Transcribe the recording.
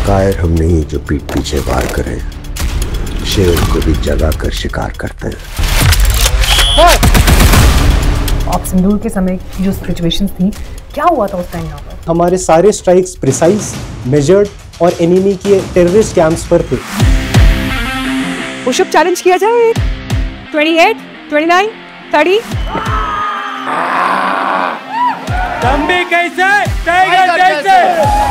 कायर हम नहीं जो पीठ पीछे वार करें, शेर को भी जगा कर शिकार करते हैं। आप सिंदूर के समय की जो सिचुएशंस थी, क्या हुआ था उस टाइम यहाँ पर? हमारे सारे स्ट्राइक्स प्रिसाइज, मेजर्ड और एनिमी के टेररिस्ट कैंप्स पर थे। पुशअप चैलेंज किया जाए? 28, 29, 30। तंबी कैसे? टाइगर जैसे।